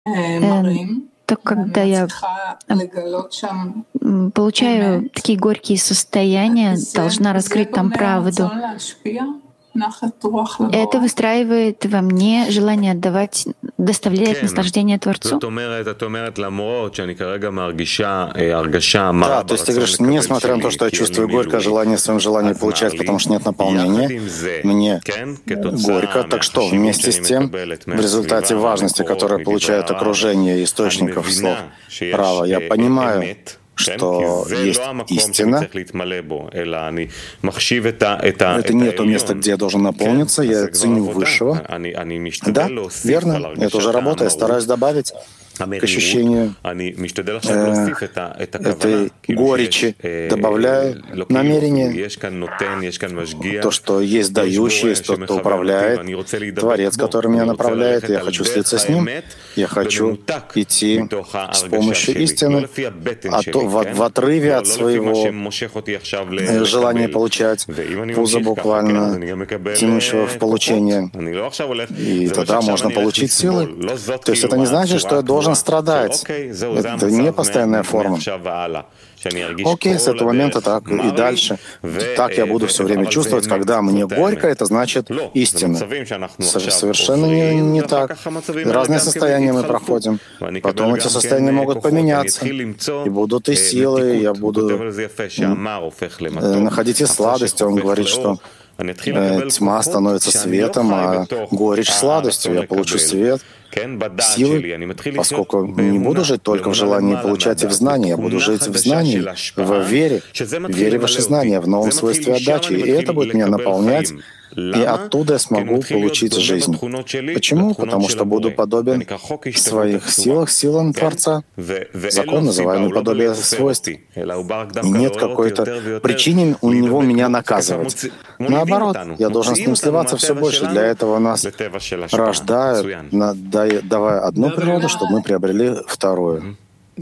то когда я получаю такие горькие состояния, должна раскрыть там правду. Это выстраивает во мне желание доставлять наслаждение Творцу. Да, то есть ты говоришь, несмотря на то, что я чувствую горькое желание в своем желании получать, потому что нет наполнения, мне горько, так что вместе с тем, в результате важности, которую получает окружение источников слов права, я понимаю, что есть истина. Это не то место, где я должен наполниться, я ценю высшего. Да, верно, это уже работа, я стараюсь добавить к ощущению этой горечи, добавляю намерение, то, что есть дающий, есть тот, кто управляет, Творец, который меня направляет, я хочу слиться с Ним, я хочу идти с помощью истины, в отрыве от своего желания получать, пузо буквально тянущего в получение, и тогда можно получить силы. То есть это не значит, что я должен страдать. Это не постоянная форма. Окей, с этого момента так и дальше. Так я буду все время чувствовать, когда мне горько, это значит истина. Совершенно не так. Разные состояния мы проходим. Потом эти состояния могут поменяться. И будут и силы, я буду находить и сладость. Он говорит, что тьма становится светом, а горечь сладостью. Я получу свет, силы, поскольку не буду жить только в желании получать и в знании, я буду жить в знании, в вере в ваше знание, в новом свойстве отдачи. И это будет меня наполнять, и оттуда я смогу получить жизнь. Почему? Потому что буду подобен в своих силах силам Творца. Закон, называемый подобие свойств. И нет какой-то причины у него меня наказывать. Наоборот, я должен с ним сливаться все больше. Для этого нас рождают, давая одну природу, чтобы мы приобрели вторую.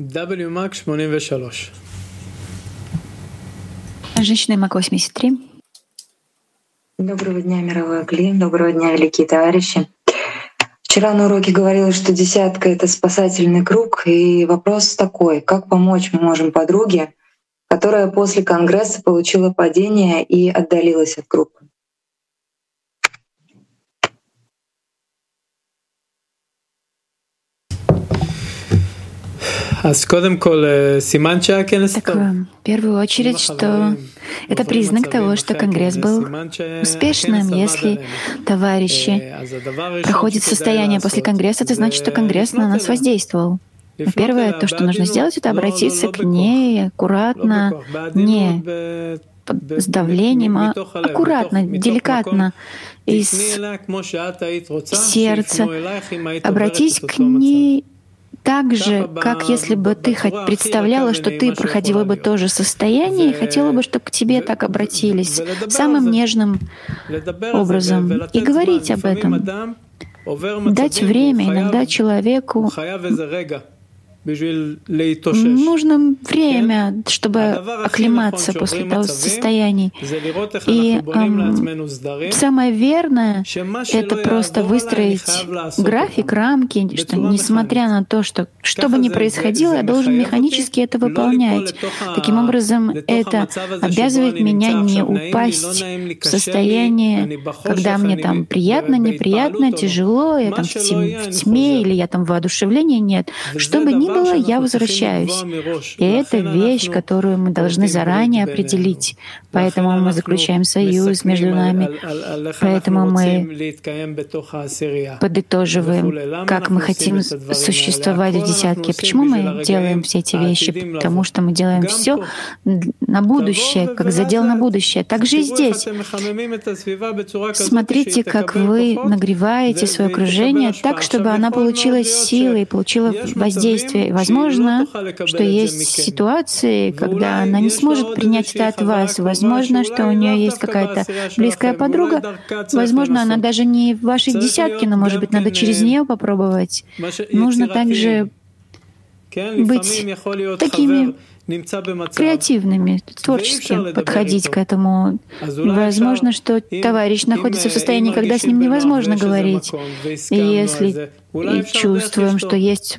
Женщина МАК 83. Доброго дня, мировой Клим. Доброго дня, великие товарищи. Вчера на уроке говорилось, что десятка — это спасательный круг. И вопрос такой: как помочь мы можем подруге, которая после конгресса получила падение и отдалилась от группы? Так, в первую очередь, что это признак того, что Конгресс был успешным. Если товарищи проходят состояние после Конгресса, это значит, что Конгресс на нас воздействовал. Первое, то, что нужно сделать, это обратиться к ней аккуратно, не с давлением, а аккуратно, деликатно, из сердца. Обратись к ней так же, как если бы ты представляла, что ты проходила бы то же состояние и хотела бы, чтобы к тебе так обратились самым нежным образом. И говорить об этом. Дать время иногда человеку. Нужно время, чтобы оклематься после того состояния. И самое верное — это просто выстроить график, рамки, что несмотря на то, что бы ни происходило, я должен механически это выполнять. Таким образом, это обязывает меня не упасть в состояние, когда мне там приятно, неприятно, тяжело, я там в тьме или я там в воодушевлении. Нет. Что бы ни было, я возвращаюсь. И это вещь, которую мы должны заранее определить. Поэтому мы заключаем союз между нами. Поэтому мы подытоживаем, как мы хотим существовать в десятке. Почему мы делаем все эти вещи? Потому что мы делаем все на будущее, как задел на будущее. Так же и здесь. Смотрите, как вы нагреваете свое окружение так, чтобы она получила силы и получила воздействие. Возможно, что есть ситуации, когда она не сможет принять это от вас. Возможно, что у нее есть какая-то близкая подруга. Возможно, она даже не в вашей десятке, но, может быть, надо через нее попробовать. Нужно также быть такими креативными, творчески подходить к этому. Возможно, что товарищ находится в состоянии, когда с ним невозможно говорить. И если чувствуем, что есть